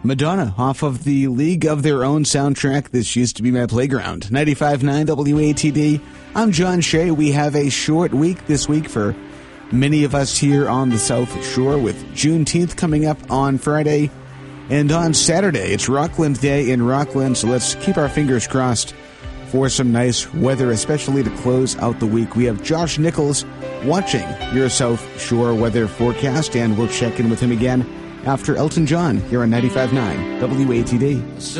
Madonna off of the League of Their Own soundtrack, This Used to Be My Playground. 95.9 WATD. I'm John Shea. We have a short week this week for many of us here on the South Shore, with Juneteenth coming up on Friday. And on Saturday, it's Rockland Day in Rockland, so let's keep our fingers crossed for some nice weather, especially to close out the week. We have Josh Nichols watching your South Shore weather forecast, and we'll check in with him again after Elton John here on 95.9 WATD.